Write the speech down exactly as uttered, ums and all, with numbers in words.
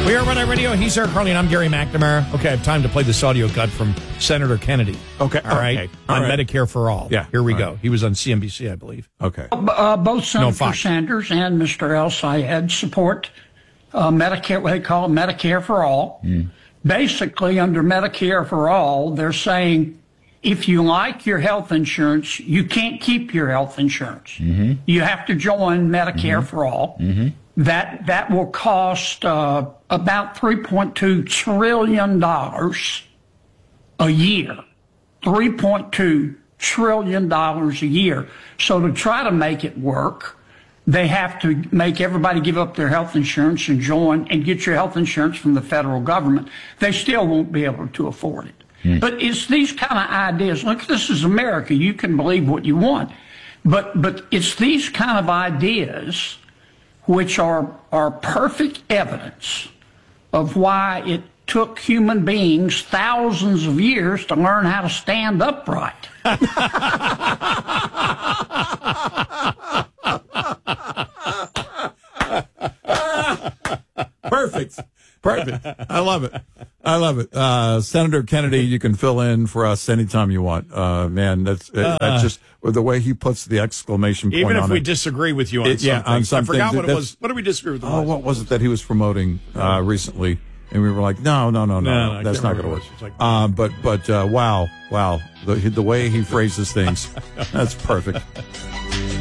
We are Red Radio. He's Eric Carly, and I'm Gary McNamara. Okay, I have time to play this audio cut from Senator Kennedy. Okay. All right. Okay. On All right. Medicare for All. Yeah. Here we All go. right. He was on C N B C, I believe. Okay. Uh, both Senator Fox. Sanders and Mister El Sayed support uh, Medicare, what they call Medicare for All. Mm. Basically, under Medicare for All, they're saying if you like your health insurance, you can't keep your health insurance. Mm-hmm. You have to join Medicare Mm-hmm. for All. Mm-hmm. That that will cost uh, about three point two trillion dollars a year. three point two trillion dollars a year. So to try to make it work, they have to make everybody give up their health insurance and join and get your health insurance from the federal government. They still won't be able to afford it. Hmm. But it's these kind of ideas. Look, this is America. You can believe what you want. But but it's these kind of ideas which are are perfect evidence of why it took human beings thousands of years to learn how to stand upright. Perfect. Perfect. I love it. I love it. Uh, Senator Kennedy, you can fill in for us anytime you want. Uh, man, that's uh, that's just the way he puts the exclamation point Even if on we it. disagree with you on It- something. yeah, on something. I forgot what it That's- was. What did we disagree with? Oh, what was it that he was promoting uh, recently? And we were like, no, no, no, no, No, no, no, I that's can't not going remember to what work. it was. It's like- Uh, but but uh, wow, wow, the the way he phrases things, that's perfect.